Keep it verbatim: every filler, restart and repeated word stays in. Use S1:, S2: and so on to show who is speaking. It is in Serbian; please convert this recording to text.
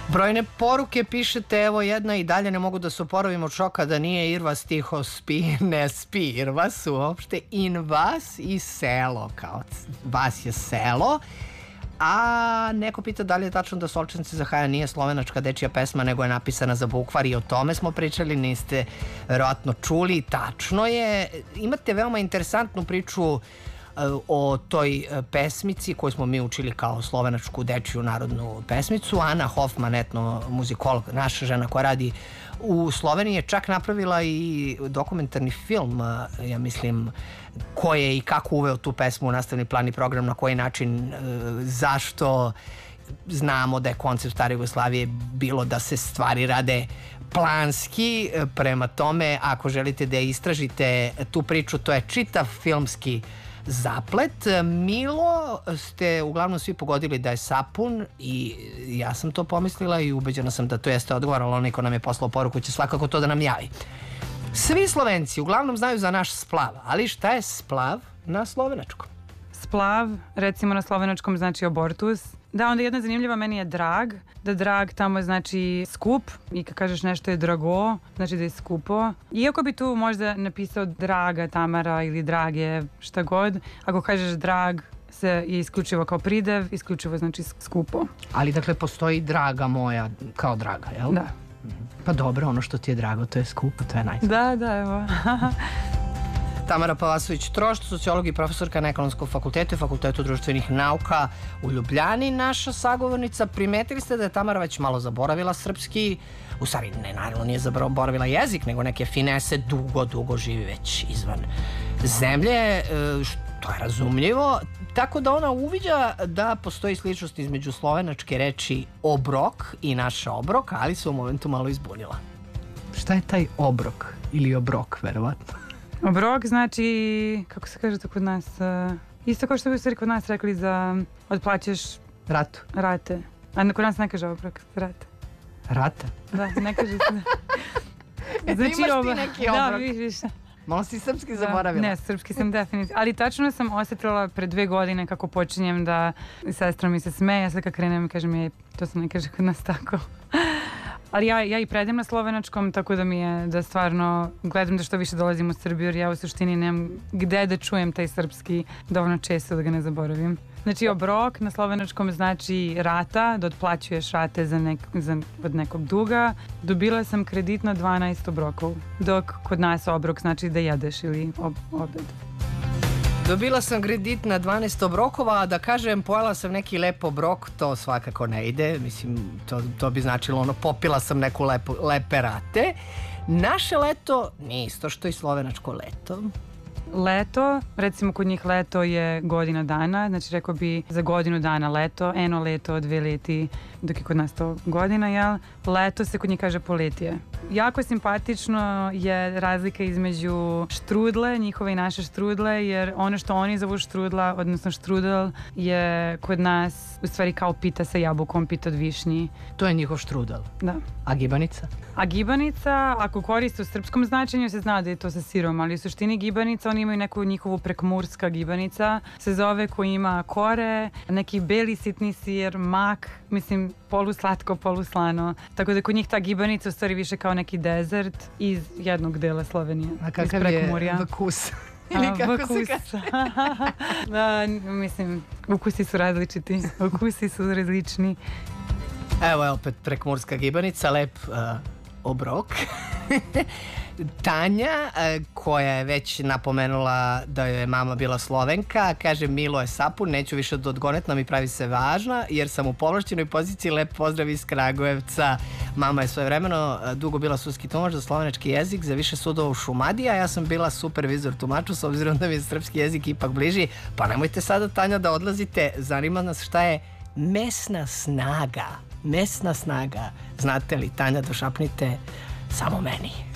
S1: Brojne poruke pišete, evo jedna i dalje ne mogu da se oporavim od šoka da nije Irvas tiho spi, ne spi Irvas uopšte, in vas i selo, kao vas je selo. A neko pita da li je tačno da Solčenci za Haja nije slovenačka dečija pesma, nego je napisana za bukvar, i o tome smo pričali, niste verovatno čuli. Tačno je, imate veoma interesantnu priču o toj pesmici koju smo mi učili kao slovenačku dečiju narodnu pesmicu. Ana Hoffman, etno muzikolog, naša žena koja radi u Sloveniji, je čak napravila i dokumentarni film, ja mislim, ko je i kako uveo tu pesmu u nastavni plan i program, na koji način, zašto. Znamo da je koncept stare Jugoslavije bilo da se stvari rade planski, prema tome ako želite da istražite tu priču, to je čitav filmski zaplet. Milo ste uglavnom svi pogodili da je sapun, i ja sam to pomislila i ubeđena sam da to jeste odgovor, ali onaj ko nam je poslao poruku će svakako to da nam javi. Svi Slovenci uglavnom znaju za naš splav, ali šta je splav na slovenačkom?
S2: Splav, recimo na slovenačkom znači abortus. Da, onda jedna zanimljiva meni je drag, da drag tamo znači skup, i kad kažeš nešto je drago, znači da je skupo. Iako bi tu možda napisao draga Tamara ili drage, šta god, ako kažeš drag se je isključivo kao pridev, isključivo znači skupo.
S1: Ali dakle postoji draga moja kao draga, jel?
S2: Da.
S1: Pa dobro, ono što ti je drago, to je skupo, to je najskupo.
S2: Da, da, evo.
S1: Tamara Pavasović-Trošt, sociolog i profesorka na Ekonomskom fakultetu i Fakultetu društvenih nauka u Ljubljani, naša sagovornica. Primetili ste da je Tamara već malo zaboravila srpski, u stvari ne, naravno nije zaboravila jezik, nego neke finese, dugo, dugo živi već izvan zemlje, što je razumljivo, tako da ona uviđa da postoji sličnost između slovenačke reči obrok i naša obrok, ali se u momentu malo izbunila. Šta je taj obrok ili obrok, verovatno?
S2: Obrok znači, kako se kaže to kod nas, uh, isto kao što bi u stvari kod nas rekli za odplaćaš
S1: ratu.
S2: Rate. A kod nas ne kaže obrok, rate.
S1: Rata?
S2: Da, ne kaže se.
S1: Znači, imaš ti neki obrok?
S2: Da, viš, viš.
S1: Malo si srpski zaboravila.
S2: Ne, srpski sam definitivno. Ali tačno sam osjetila pre dve godine kako počinjem da sestra mi se smeje, sad kad krenem i kažem je, to se ne kaže kod nas tako. Ali ja, ja i predajem na slovenačkom, tako da mi je da stvarno gledam da što više dolazim u Srbiju, jer ja u suštini nemam gde da čujem taj srpski dovoljno često da ga ne zaboravim. Znači obrok na slovenačkom znači rata, da otplaćuješ rate za nek, za, od nekog duga. Dobila sam kredit na dvanaest obrokov, dok kod nas obrok znači da jedeš ili ob, obed.
S1: Dobila sam kredit na dvanaest obrokova, a da kažem pojela sam neki lep obrok, to svakako ne ide, mislim to, to bi značilo ono popila sam neku lepo, lepe rate. Naše leto nije isto što i slovenačko leto.
S2: Leto, recimo kod njih leto je godina dana, znači rekao bi za godinu dana leto, eno leto, dve leti, dok je kod nas to godina, jel? Leto se kod njih kaže poletije. Jako simpatično je razlika između štrudle, njihove i naše štrudle, jer ono što oni zovu štrudla, odnosno štrudel, je kod nas u stvari kao pita sa jabukom, pita od višnji.
S1: To je njihov štrudel?
S2: Da.
S1: A gibanica?
S2: A gibanica, ako koriste u srpskom značenju, se zna da je to sa sirom, ali u suštini gibanica, oni imaju neku njihovu prekmurska gibanica, se zove, koji ima kore, neki beli sitni sir, mak, mislim, poluslatko, poluslano. Tako da kod njih ta gibanica u stvari više kao neki dezert iz jednog dela Slovenije.
S1: A kakav je vkus? Ili kako
S2: vkus. Se kaže? Da, mislim, ukusi su različiti, ukusi su različni.
S1: Evo je opet prekmurska gibanica, lep uh, obrok. Tanja, koja je već napomenula da je mama bila Slovenka, kaže Milo je sapun, neću više da odgonet nam i pravi se važna, jer sam u povlašćenoj poziciji, lep pozdrav iz Kragujevca. Mama je svojevremeno dugo bila sudski tumač za slovenački jezik za više sudova u Šumadiji, a ja sam bila supervizor tumaču, s obzirom da mi je srpski jezik ipak bliži. Pa nemojte sada, Tanja, da odlazite, zanima nas šta je mesna snaga. Mesna snaga, znate li, Tanja, došapnite samo meni.